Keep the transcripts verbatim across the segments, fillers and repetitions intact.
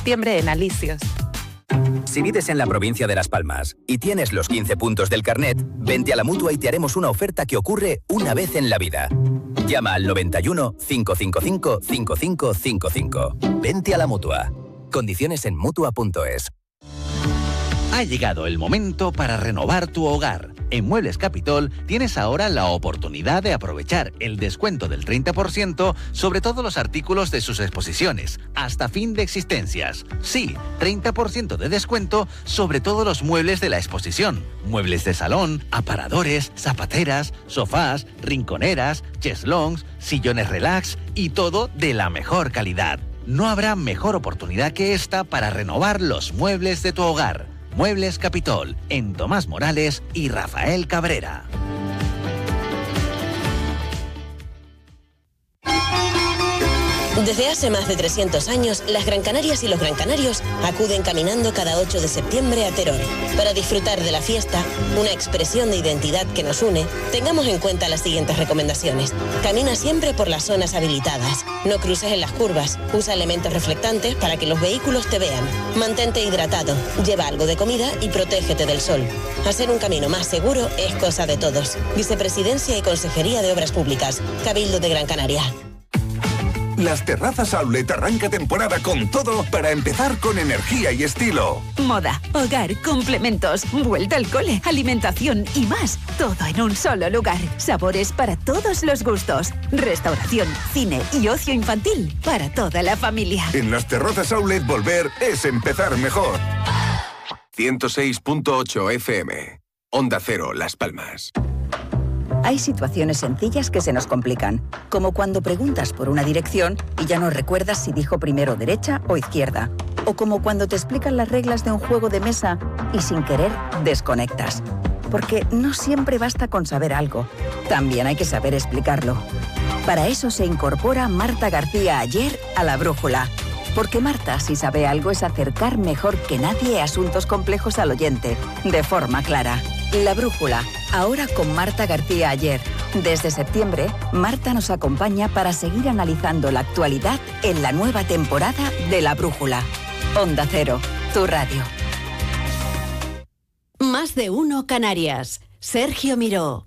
septiembre en Alisios. Si vives en la provincia de Las Palmas y tienes los quince puntos del carnet, vente a la Mutua y te haremos una oferta que ocurre una vez en la vida. Llama al noventa y uno, cinco cinco cinco, cinco cinco cinco cinco. Vente a la Mutua. Condiciones en Mutua punto es. Ha llegado el momento para renovar tu hogar. En Muebles Capitol tienes ahora la oportunidad de aprovechar el descuento del treinta por ciento sobre todos los artículos de sus exposiciones, hasta fin de existencias. Sí, treinta por ciento de descuento sobre todos los muebles de la exposición. Muebles de salón, aparadores, zapateras, sofás, rinconeras, cheslongs, sillones relax y todo de la mejor calidad. No habrá mejor oportunidad que esta para renovar los muebles de tu hogar. Muebles Capitol, en Tomás Morales y Rafael Cabrera. Desde hace más de trescientos años, las Gran Canarias y los Gran Canarios acuden caminando cada ocho de septiembre a Teror. Para disfrutar de la fiesta, una expresión de identidad que nos une, tengamos en cuenta las siguientes recomendaciones. Camina siempre por las zonas habilitadas. No cruces en las curvas. Usa elementos reflectantes para que los vehículos te vean. Mantente hidratado. Lleva algo de comida y protégete del sol. Hacer un camino más seguro es cosa de todos. Vicepresidencia y Consejería de Obras Públicas. Cabildo de Gran Canaria. Las Terrazas Outlet arranca temporada con todo para empezar con energía y estilo. Moda, hogar, complementos, vuelta al cole, alimentación y más. Todo en un solo lugar. Sabores para todos los gustos. Restauración, cine y ocio infantil para toda la familia. En Las Terrazas Outlet volver es empezar mejor. ciento seis punto ocho F M. Onda Cero, Las Palmas. Hay situaciones sencillas que se nos complican, como cuando preguntas por una dirección y ya no recuerdas si dijo primero derecha o izquierda, o como cuando te explican las reglas de un juego de mesa y sin querer desconectas. Porque no siempre basta con saber algo, también hay que saber explicarlo. Para eso se incorpora Marta García Ayer a La Brújula. Porque Marta, si sabe algo, es acercar mejor que nadie asuntos complejos al oyente, de forma clara. La Brújula, ahora con Marta García Ayer. Desde septiembre, Marta nos acompaña para seguir analizando la actualidad en la nueva temporada de La Brújula. Onda Cero, tu radio. Más de uno Canarias. Sergio Miró.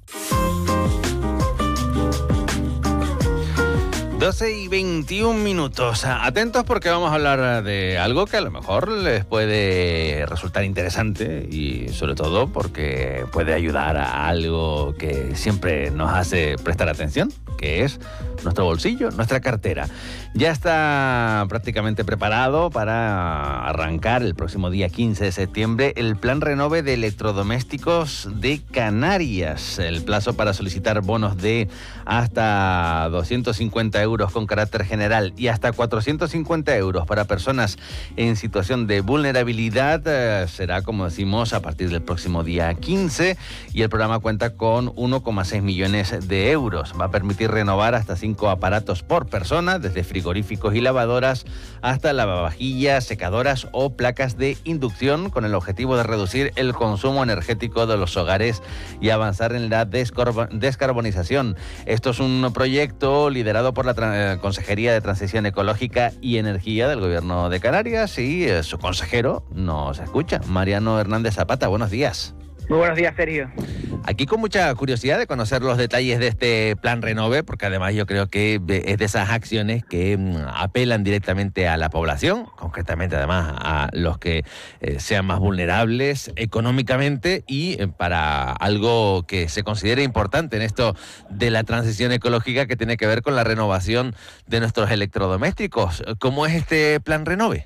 doce y veintiún minutos. Atentos porque vamos a hablar de algo que a lo mejor les puede resultar interesante y sobre todo porque puede ayudar a algo que siempre nos hace prestar atención, que es nuestro bolsillo, nuestra cartera. Ya está prácticamente preparado para arrancar el próximo día quince de septiembre el Plan Renove de Electrodomésticos de Canarias. El plazo para solicitar bonos de hasta doscientos cincuenta euros con carácter general y hasta cuatrocientos cincuenta euros para personas en situación de vulnerabilidad eh, será, como decimos, a partir del próximo día quince, y el programa cuenta con uno coma seis millones de euros. Va a permitir renovar hasta cinco aparatos por persona, desde frigoríficos y lavadoras hasta lavavajillas, secadoras o placas de inducción, con el objetivo de reducir el consumo energético de los hogares y avanzar en la descorb- descarbonización. Esto es un proyecto liderado por la Tra- Consejería de Transición Ecológica y Energía del Gobierno de Canarias y eh, su consejero nos escucha, Mariano Hernández Zapata. Buenos días. Muy buenos días, Sergio. Aquí con mucha curiosidad de conocer los detalles de este Plan Renove, porque además yo creo que es de esas acciones que apelan directamente a la población, concretamente además a los que eh, sean más vulnerables económicamente, y eh, para algo que se considera importante en esto de la transición ecológica, que tiene que ver con la renovación de nuestros electrodomésticos. ¿Cómo es este Plan Renove?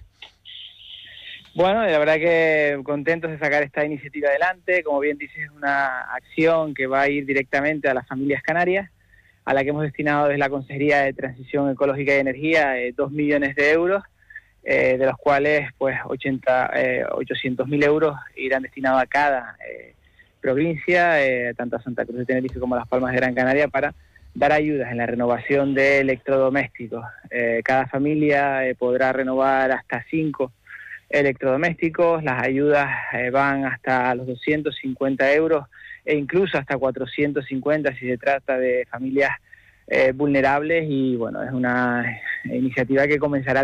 Bueno, la verdad que contentos de sacar esta iniciativa adelante. Como bien dices, es una acción que va a ir directamente a las familias canarias, a la que hemos destinado desde la Consejería de Transición Ecológica y Energía eh, dos millones de euros, eh, de los cuales pues ochenta, eh, ochocientos mil euros irán destinados a cada eh, provincia, eh, tanto a Santa Cruz de Tenerife como a Las Palmas de Gran Canaria, para dar ayudas en la renovación de electrodomésticos. Eh, cada familia eh, podrá renovar hasta cinco electrodomésticos. Las ayudas eh, van hasta los doscientos cincuenta euros e incluso hasta cuatrocientos cincuenta si se trata de familias eh, vulnerables, y bueno, es una iniciativa que comenzará